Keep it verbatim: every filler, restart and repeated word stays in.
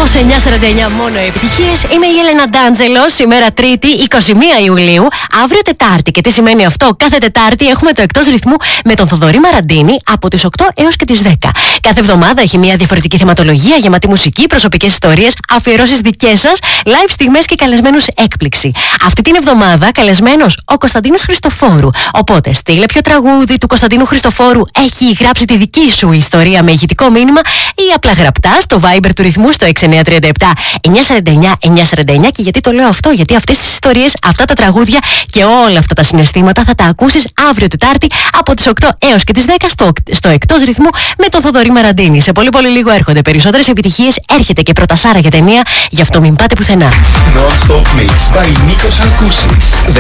Σε εννιά σαράντα εννιά μόνο επιτυχίες. Είμαι η Έλενα Ντάντζελο. Σήμερα Τρίτη, εικοστή πρώτη Ιουλίου. Αύριο Τετάρτη. Και τι σημαίνει αυτό? Κάθε Τετάρτη έχουμε το Εκτός Ρυθμού με τον Θοδωρή Μαραντίνη από τις οκτώ έως και τις δέκα. Κάθε εβδομάδα έχει μια διαφορετική θεματολογία γεμάτη μουσική, προσωπικές ιστορίες, αφιερώσεις δικές σας, live στιγμές και καλεσμένους έκπληξη. Αυτή την εβδομάδα καλεσμένος ο Κωνσταντίνος Χριστοφόρου. Οπότε στείλε ποιο τραγούδι του Κωνσταντίνου Χριστοφόρου έχει γράψει τη δική σου ιστορία με ηχητικό μήνυμα ή απλά γραπτά στο Viber του Ρυθμού στο έξι εννιά τρία επτά εννιά σαράντα εννιά εννιά σαράντα εννιά. Και γιατί το λέω αυτό? Γιατί αυτές τις ιστορίες, αυτά τα τραγούδια και όλα αυτά τα συναισθήματα θα τα ακούσεις αύριο Τετάρτη από τις οκτώ έως και τις δέκα στο, στο Εκτός Ρυθμού με τον Θοδωρή Μαραντίνη. Σε πολύ πολύ λίγο έρχονται περισσότερες επιτυχίες, έρχεται και πρωτασάρα για ταινία, γι' αυτό μην πάτε πουθενά. Non-stop mix by Νίκος Αλκούσης.